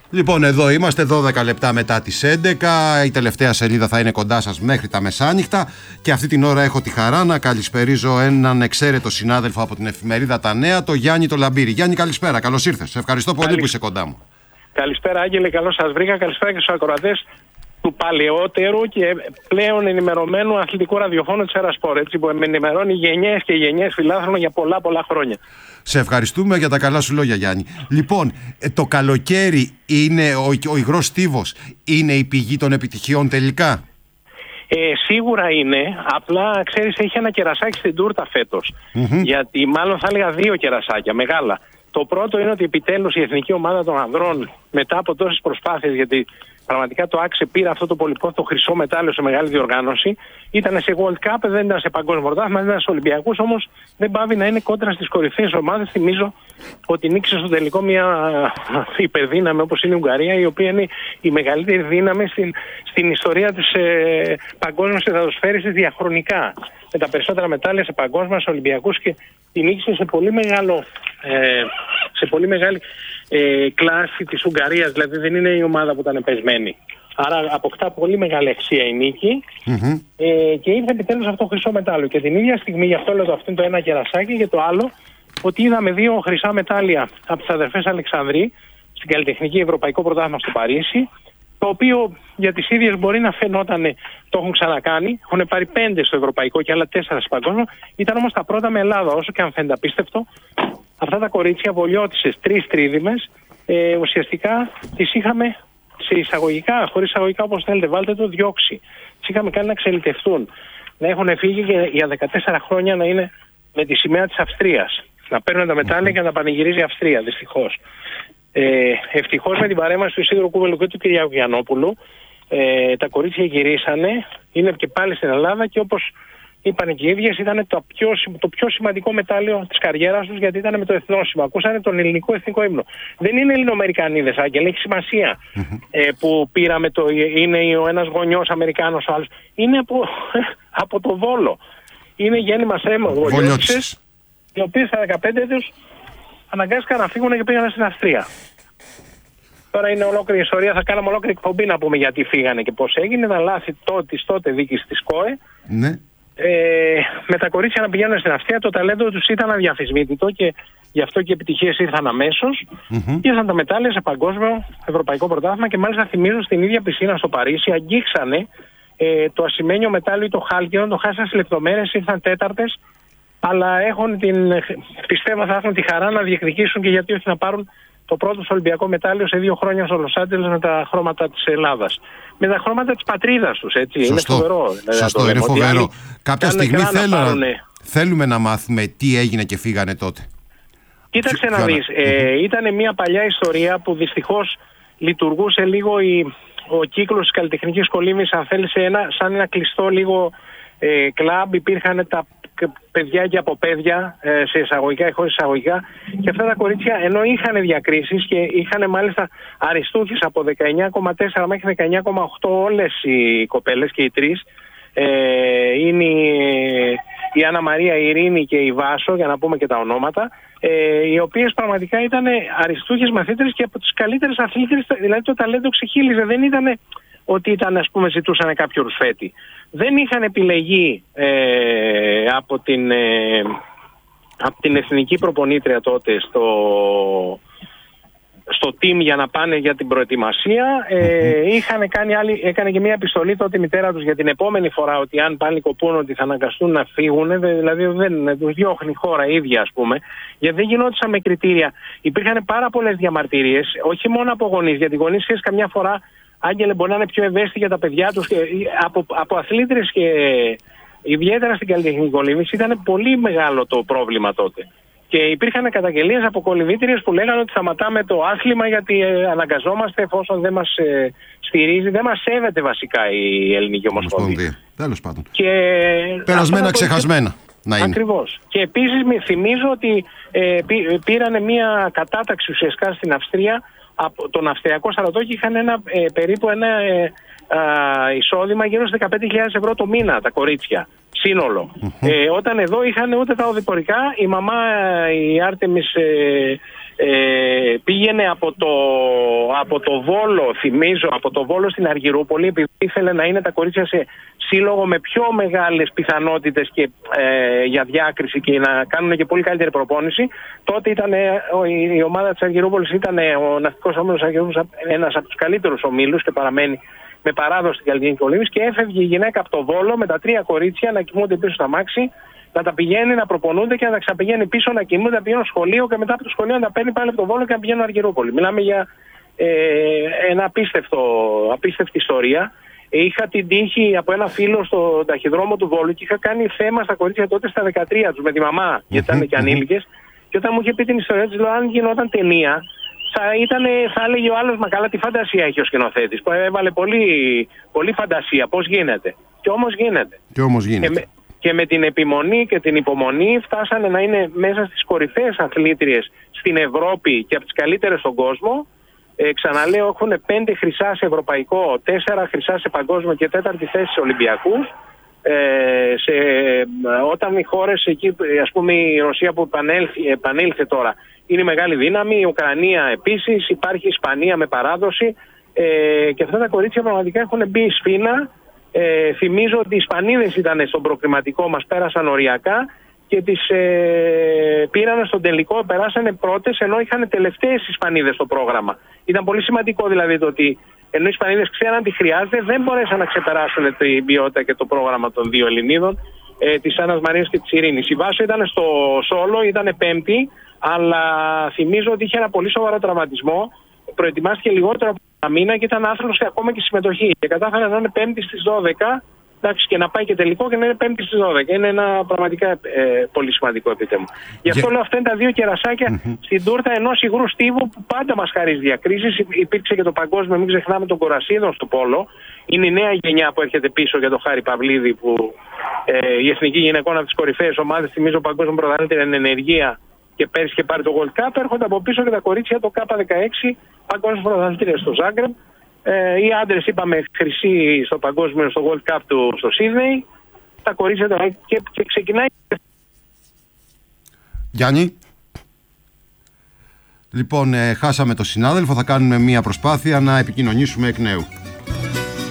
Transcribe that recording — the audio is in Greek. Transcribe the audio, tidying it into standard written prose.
Λοιπόν, εδώ είμαστε 12 λεπτά μετά τις 11. Η τελευταία σελίδα θα είναι κοντά σας μέχρι τα μεσάνυχτα. Και αυτή την ώρα έχω τη χαρά να καλησπερίζω έναν εξαίρετο συνάδελφο από την εφημερίδα Τα Νέα, το Γιάννη το Λαμπύρη. Γιάννη, καλησπέρα. Καλώς ήρθες. Ευχαριστώ πολύ που είσαι κοντά μου. Καλησπέρα, Άγγελε. Καλώς σας βρήκα. Καλησπέρα και στους ακροατές του παλαιότερου και πλέον ενημερωμένου αθλητικού ραδιοφώνου της Έρα-Σπορ, έτσι, που με ενημερώνει γενιές και γενιές φιλάθλων για πολλά χρόνια. Σε ευχαριστούμε για τα καλά σου λόγια, Γιάννη. Λοιπόν, το καλοκαίρι είναι ο υγρός στίβος, είναι η πηγή των επιτυχιών τελικά? Σίγουρα είναι, απλά ξέρεις, έχει ένα κερασάκι στην τούρτα φέτος. Γιατί μάλλον θα έλεγα 2 κερασάκια μεγάλα. Το πρώτο είναι ότι επιτέλους η εθνική ομάδα των ανδρών, μετά από τόσες προσπάθειες, γιατί πραγματικά το άξε, πήρε αυτό το πολυπόθητο χρυσό μετάλλιο σε μεγάλη διοργάνωση. Ήταν σε World Cup, δεν ήταν σε παγκόσμιο πρωτάθλημα, δεν ήταν σε Ολυμπιακούς, όμως δεν πάβει να είναι κόντρα στις κορυφαίες ομάδες. Θυμίζω ότι νίκησε στο τελικό μια υπερδύναμη όπως είναι η Ουγγαρία, η οποία είναι η μεγαλύτερη δύναμη στην ιστορία της παγκόσμιας εδαφοσφαίρησης διαχρονικά. Με τα περισσότερα μετάλλια σε παγκόσμια, σε Ολυμπιακούς, και τη νίκησε σε πολύ μεγάλη κλάση της Ουγγαρίας. Δηλαδή δεν είναι η ομάδα που ήταν πεσμένη. Άρα αποκτά πολύ μεγάλη αξία η νίκη. Και ήρθε επιτέλους αυτό το χρυσό μετάλλιο. Και την ίδια στιγμή, γι' αυτό λέω, αυτό είναι το ένα κερασάκι, και το άλλο, ότι είδαμε 2 χρυσά μετάλλια από τις αδερφές Αλεξανδρή στην καλλιτεχνική Ευρωπαϊκό Πρωτάθλημα στο Παρίσι. Το οποίο για τις ίδιες μπορεί να φαινόταν, το έχουν ξανακάνει. Έχουν πάρει 5 στο ευρωπαϊκό και άλλα 4 στο παγκόσμιο. Ήταν όμως τα πρώτα με Ελλάδα, όσο και αν φαίνεται απίστευτο. Αυτά τα κορίτσια, βολιώτισσες, 3 τρίδημες, ουσιαστικά τις είχαμε σε εισαγωγικά, χωρίς εισαγωγικά όπως θέλετε, βάλτε το, διώξει. Τις είχαμε κάνει να εξελιτευτούν. Να έχουν φύγει και για 14 χρόνια να είναι με τη σημαία της Αυστρίας. Να παίρνουν τα μετάλλια και να τα πανηγυρίζει η Αυστρία, δυστυχώς. Ευτυχώς με την παρέμβαση του Ισίδωρου Κούβελου και του Κυριάκου Γιαννόπουλου, τα κορίτσια γυρίσανε, είναι και πάλι στην Ελλάδα, και όπως είπαν και οι ίδιες, ήταν το πιο σημαντικό μετάλλιο της καριέρας τους, γιατί ήταν με το εθνόσημο. Ακούσανε τον ελληνικό εθνικό ύμνο. Δεν είναι Ελληνοαμερικανίδες, Άγγελε, έχει σημασία που πήραμε είναι ο ένας γονιός Αμερικάνος, ο άλλος. Είναι από το Βόλο. Είναι γέννημα αίμα γονιώτισσες, οι οποίες στα 15 τους αναγκάστηκαν να φύγουν και πήγαν στην Αυστρία. Τώρα είναι ολόκληρη ιστορία, θα κάναμε ολόκληρη εκπομπή να πούμε γιατί φύγανε και πώς έγινε. Ένα λάθη της τότε δίκης της ΚΟΕ. Ναι. Με τα κορίτσια να πηγαίνουν στην Αυστρία, το ταλέντο τους ήταν αδιαφυσβήτητο και γι' αυτό και οι επιτυχίες ήρθαν αμέσως. Ήρθαν τα μετάλλια σε παγκόσμιο ευρωπαϊκό πρωτάθλημα, και μάλιστα θυμίζω στην ίδια πισίνα στο Παρίσι αγγίξανε το ασημένιο μετάλλιο, το χάλκινο, το χάσαν σε λεπτομέρειες, ήρθαν τέταρτες. Αλλά πιστεύω θα έχουν τη χαρά να διεκδικήσουν, και γιατί όχι να πάρουν το πρώτο Ολυμπιακό μετάλλιο σε 2 χρόνια στο Λος Άντζελες με τα χρώματα της Ελλάδας. Με τα χρώματα της πατρίδας τους, έτσι. Σωστό. Είναι φοβερό. Σωστό, είναι φοβερό. Κάποια στιγμή θέλουμε να μάθουμε τι έγινε και φύγανε τότε. Κοίταξε να δεις. Ήταν μια παλιά ιστορία που δυστυχώς λειτουργούσε λίγο ο κύκλος της καλλιτεχνικής κολύμβησης, αν θέλεις, σαν ένα κλειστό λίγο κλαμπ. Υπήρχαν τα παιδιά και από παιδιά, σε εισαγωγικά ή χωρίς εισαγωγικά, και αυτά τα κορίτσια, ενώ είχαν διακρίσεις και είχαν μάλιστα αριστούχες από 19,4 μέχρι 19,8 όλες οι κοπέλες και οι 3, είναι η Άννα Μαρία, η Ειρήνη και η Βάσο, για να πούμε και τα ονόματα, οι οποίες πραγματικά ήταν αριστούχες μαθήτρες και από τις καλύτερες αθλήτρες, δηλαδή το ταλέντο ξεχύλιζε. Δεν ήταν ότι ζητούσαν κάποιο ρουσφέτη. Δεν είχαν επιλεγεί από την εθνική προπονήτρια τότε στο team για να πάνε για την προετοιμασία. Έκανε και μια επιστολή τότε η μητέρα τους για την επόμενη φορά, ότι αν πάλι κοπούν ότι θα αναγκαστούν να φύγουν, δηλαδή δεν τους διώχνει η χώρα ίδια, ας πούμε, γιατί δεν γινόντουσαν με κριτήρια. Υπήρχαν πάρα πολλές διαμαρτυρίες, όχι μόνο από γονείς, γιατί οι γονείς καμιά φορά, Άγγελε, μπορεί να είναι πιο ευαίσθητοι για τα παιδιά τους, από αθλήτρες, και ιδιαίτερα στην καλλιτεχνική κολύμβηση ήταν πολύ μεγάλο το πρόβλημα τότε. Και υπήρχαν καταγγελίες από κολυμβήτριες που λέγανε ότι σταματάμε το άθλημα γιατί αναγκαζόμαστε, εφόσον δεν μας στηρίζει, δεν μας σέβεται βασικά η Ελληνική Ομοσπονδία. Τέλος πάντων. Περασμένα, ξεχασμένα. Ακριβώς. Και επίσης θυμίζω ότι πήρανε μια κατάταξη ουσιαστικά στην Αυστρία από τον Αυστριακό στρατό, και είχαν περίπου ένα εισόδημα γύρω στις 15.000 ευρώ το μήνα τα κορίτσια. Σύνολο. Όταν εδώ είχαν ούτε τα οδηπορικά, η μαμά, η Άρτεμις πήγαινε από το Βόλο, θυμίζω, από το Βόλο στην Αργυρούπολη, επειδή ήθελε να είναι τα κορίτσια σε σύλλογο με πιο μεγάλες πιθανότητες και για διάκριση και να κάνουν και πολύ καλύτερη προπόνηση. Τότε ήταν η ομάδα της Αργυρούπολης, ήταν ο Ναυτικός Όμιλος Αργυρούπολης, ένας από τους καλύτερους ομίλους και παραμένει με παράδοση στην καλλιτεχνική ολύμβηση, και έφευγε η γυναίκα από το Βόλο με τα 3 κορίτσια να κοιμούνται πίσω στα μάξι, να τα πηγαίνει, να προπονούνται και να τα ξαπηγαίνει πίσω, να κοιμούνται, να πηγαίνουν σχολείο και μετά από το σχολείο να τα παίρνει πάλι από το Βόλο και να πηγαίνουν Αργυρούπολη. Μιλάμε για ένα απίστευτη ιστορία. Είχα την τύχη από ένα φίλο στο ταχυδρόμο του Βόλου και είχα κάνει θέμα στα κορίτσια τότε στα 13 τους με τη μαμά, γιατί ήταν και ανήλικες. Και όταν μου είχε πει την ιστορία της, λέω: αν γινόταν ταινία, θα έλεγε ο άλλος, μα καλά, τι φαντασία έχει ο σκηνοθέτης. Έβαλε πολύ φαντασία. Πώς γίνεται. Και όμως γίνεται. Και με την επιμονή και την υπομονή φτάσανε να είναι μέσα στις κορυφαίες αθλήτριες στην Ευρώπη και από τις καλύτερες στον κόσμο. Ξαναλέω, έχουν 5 χρυσά σε ευρωπαϊκό, 4 χρυσά σε παγκόσμιο και 4η θέση σε Ολυμπιακούς. Όταν οι χώρες εκεί, ας πούμε η Ρωσία που επανήλθε τώρα, είναι μεγάλη δύναμη, η Ουκρανία επίσης, υπάρχει η Ισπανία με παράδοση, και αυτά τα κορίτσια πραγματικά έχουν μπει σφήνα. Θυμίζω ότι οι Ισπανίδες ήταν στον προκριματικό, μας πέρασαν οριακά και τις πήραν στον τελικό, περάσανε πρώτες, ενώ είχαν τελευταίες Ισπανίδες στο πρόγραμμα. Ήταν πολύ σημαντικό δηλαδή το ότι ενώ οι Ισπανίδες ξέραν τι χρειάζεται, δεν μπορέσαν να ξεπεράσουν την ποιότητα και το πρόγραμμα των 2 Ελληνίδων, της Άννας Μαρίας και της Ειρήνης. Η Βάσο ήταν στο σόλο, ήταν 5η, αλλά θυμίζω ότι είχε ένα πολύ σοβαρό τραυματισμό, προετοιμάστηκε λιγότερο από ένα μήνα και ήταν άνθρωπος ακόμα και συμμετοχή. Και κατάφερε να είναι 5η στις 12, εντάξει, και να πάει και τελικό και να είναι 5η στις 12. Είναι ένα πραγματικά πολύ σημαντικό επίτευγμα. Γι' αυτό λέω, αυτά είναι τα 2 κερασάκια στην τούρτα ενός υγρού στίβου που πάντα μας χαρίζει διακρίσεις. Υπήρξε και το παγκόσμιο, μην ξεχνάμε τον Κορασίδων στο πόλο. Είναι η νέα γενιά που έρχεται πίσω για τον Χάρη Παυλίδη, που η εθνική γυναικών από τις κορυφαίες ομάδες, θυμίζω, παγκόσμιο πρωταθλήτρια είναι ενεργεία και πέρυσι είχε πάρει το World Cup. Έρχονται από πίσω και τα κορίτσια το K16, παγκόσμιο πρωταθλήτρια στο Ζάγκρεμπ. Οι άντρες, είπαμε, χρυσή στο παγκόσμιο, στο World Cup του στο Σίδνεϊ. Τα κορίτσια και ξεκινάει. Γιάννη. Λοιπόν, χάσαμε το συνάδελφο, θα κάνουμε μια προσπάθεια να επικοινωνήσουμε εκ νέου.